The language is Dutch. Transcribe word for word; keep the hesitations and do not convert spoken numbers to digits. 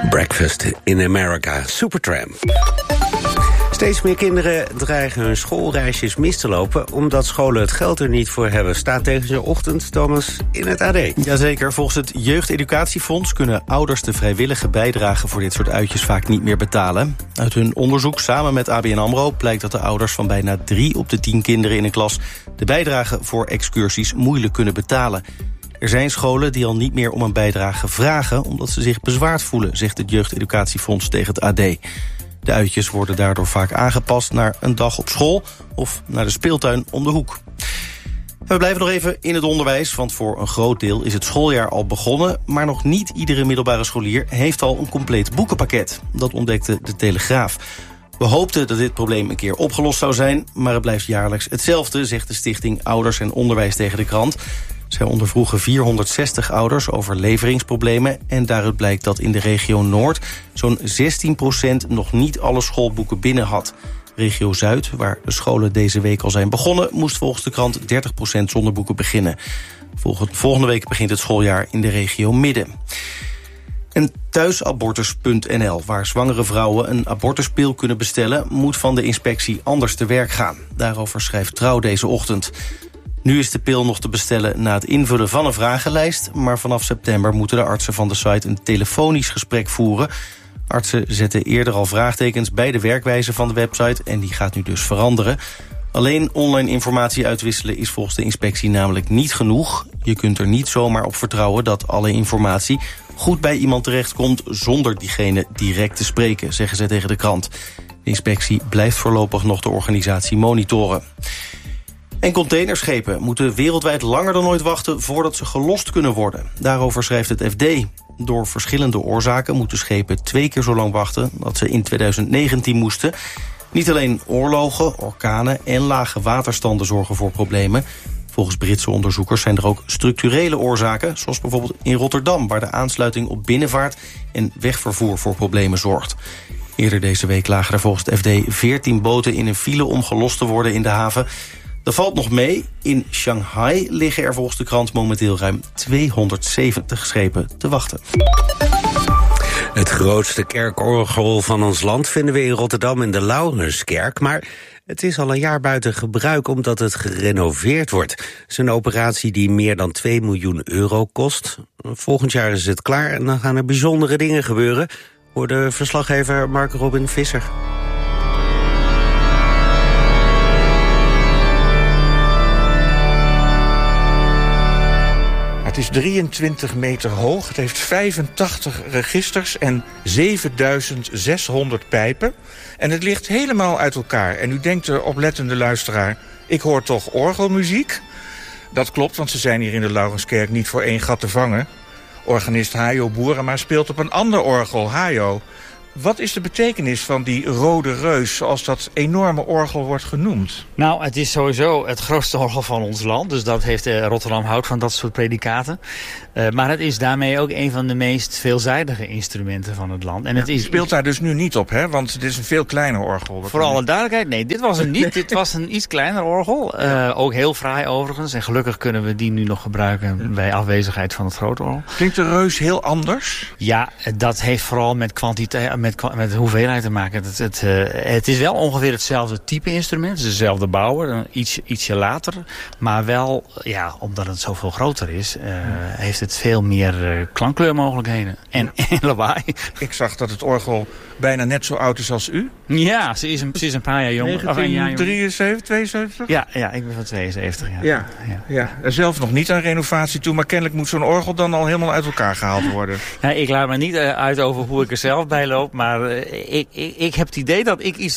Breakfast in America, Supertramp. Steeds meer kinderen dreigen hun schoolreisjes mis te lopen omdat scholen het geld er niet voor hebben. Staat deze ochtend, Thomas, in het A D. Jazeker, volgens het Jeugdeducatiefonds kunnen ouders de vrijwillige bijdrage voor dit soort uitjes vaak niet meer betalen. Uit hun onderzoek samen met A B N AMRO blijkt dat de ouders van bijna drie op de tien kinderen in een klas de bijdrage voor excursies moeilijk kunnen betalen. Er zijn scholen die al niet meer om een bijdrage vragen omdat ze zich bezwaard voelen, zegt het Jeugdeducatiefonds tegen het A D. De uitjes worden daardoor vaak aangepast naar een dag op school of naar de speeltuin om de hoek. We blijven nog even in het onderwijs, want voor een groot deel is het schooljaar al begonnen, maar nog niet iedere middelbare scholier heeft al een compleet boekenpakket. Dat ontdekte de Telegraaf. We hoopten dat dit probleem een keer opgelost zou zijn, maar het blijft jaarlijks hetzelfde, zegt de stichting Ouders en Onderwijs tegen de krant. Zij ondervroegen vierhonderdzestig ouders over leveringsproblemen en daaruit blijkt dat in de regio Noord zo'n zestien procent nog niet alle schoolboeken binnen had. Regio Zuid, waar de scholen deze week al zijn begonnen, moest volgens de krant dertig procent zonder boeken beginnen. Volgende week begint het schooljaar in de regio Midden. En thuisabortus punt n l, waar zwangere vrouwen een abortuspil kunnen bestellen, moet van de inspectie anders te werk gaan. Daarover schrijft Trouw deze ochtend. Nu is de pil nog te bestellen na het invullen van een vragenlijst, maar vanaf september moeten de artsen van de site een telefonisch gesprek voeren. Artsen zetten eerder al vraagtekens bij de werkwijze van de website en die gaat nu dus veranderen. Alleen online informatie uitwisselen is volgens de inspectie namelijk niet genoeg. Je kunt er niet zomaar op vertrouwen dat alle informatie goed bij iemand terechtkomt zonder diegene direct te spreken, zeggen ze tegen de krant. De inspectie blijft voorlopig nog de organisatie monitoren. En containerschepen moeten wereldwijd langer dan ooit wachten voordat ze gelost kunnen worden. Daarover schrijft het F D. Door verschillende oorzaken moeten schepen twee keer zo lang wachten dat ze in tweeduizend negentien moesten. Niet alleen oorlogen, orkanen en lage waterstanden zorgen voor problemen. Volgens Britse onderzoekers zijn er ook structurele oorzaken, zoals bijvoorbeeld in Rotterdam, waar de aansluiting op binnenvaart en wegvervoer voor problemen zorgt. Eerder deze week lagen er volgens het F D veertien boten in een file om gelost te worden in de haven. Dat valt nog mee. In Shanghai liggen er volgens de krant momenteel ruim tweehonderdzeventig schepen te wachten. Het grootste kerkorgel van ons land vinden we in Rotterdam in de Laurenskerk. Maar het is al een jaar buiten gebruik omdat het gerenoveerd wordt. Het is een operatie die meer dan twee miljoen euro kost. Volgend jaar is het klaar en dan gaan er bijzondere dingen gebeuren, hoorde verslaggever Mark Robin Visser. Het is drieëntwintig meter hoog, het heeft vijfentachtig registers en zevenduizend zeshonderd pijpen. En het ligt helemaal uit elkaar. En u denkt, de oplettende luisteraar, ik hoor toch orgelmuziek? Dat klopt, want ze zijn hier in de Laurenskerk niet voor één gat te vangen. Organist Hajo Boerema speelt op een ander orgel, Hajo. Wat is de betekenis van die rode reus, zoals dat enorme orgel wordt genoemd? Nou, het is sowieso het grootste orgel van ons land. Dus dat heeft uh, Rotterdam houdt van dat soort predicaten. Uh, maar het is daarmee ook een van de meest veelzijdige instrumenten van het land. En het is, speelt daar dus nu niet op, hè? Want het is een veel kleiner orgel. Voor alle duidelijkheid, nee, dit was een niet. Dit was een iets kleiner orgel. Uh, ook heel fraai overigens. En gelukkig kunnen we die nu nog gebruiken bij afwezigheid van het grote orgel. Klinkt de reus heel anders? Ja, dat heeft vooral met kwantiteit, met, met hoeveelheid te maken. Het, het, uh, het is wel ongeveer hetzelfde type instrument. Het is dezelfde bouwer, iets, ietsje later. Maar wel, ja, omdat het zoveel groter is, uh, heeft het veel meer uh, klankkleurmogelijkheden. En, en lawaai. Ik zag dat het orgel bijna net zo oud is als u. Ja, ze is een, ze is een paar jaar jonger. negentien drieënzeventig, tweeënzeventig? Ja, ja, ik ben van tweeënzeventig jaar. Ja, ja. ja. Zelf nog niet aan renovatie toe, maar kennelijk moet zo'n orgel dan al helemaal uit elkaar gehaald worden. Ja, ik laat me niet uh, uit over hoe ik er zelf bij loop, maar uh, ik, ik, ik heb het idee dat ik iets